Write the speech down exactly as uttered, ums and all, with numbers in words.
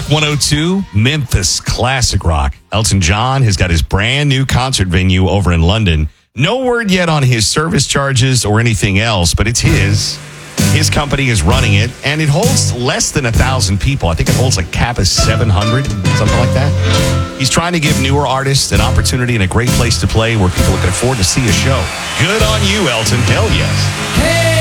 Rock one oh two, Memphis Classic Rock. Elton John has got his brand new concert venue over in London. No word yet on his service charges or anything else, but it's his. His company is running it, and it holds less than one thousand people. I think it holds a cap of seven hundred, something like that. He's trying to give newer artists an opportunity and a great place to play where people can afford to see a show. Good on you, Elton. Hell yes. Hey!